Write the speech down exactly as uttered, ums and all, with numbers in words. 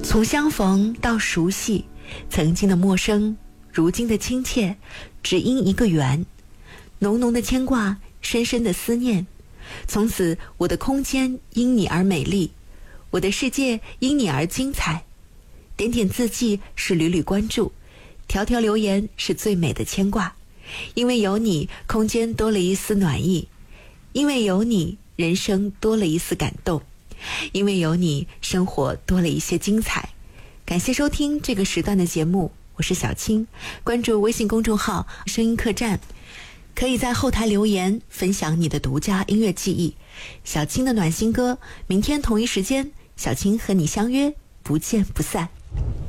从相逢到熟悉，曾经的陌生，如今的亲切，只因一个缘。浓浓的牵挂，深深的思念。从此我的空间因你而美丽，我的世界因你而精彩。点点字迹是缕缕关注，条条留言是最美的牵挂。因为有你，空间多了一丝暖意；因为有你，人生多了一丝感动；因为有你，生活多了一些精彩。感谢收听这个时段的节目，我是小青。关注微信公众号声音客栈，可以在后台留言分享你的独家音乐记忆。小青的暖心歌，明天同一时间，小青和你相约，不见不散。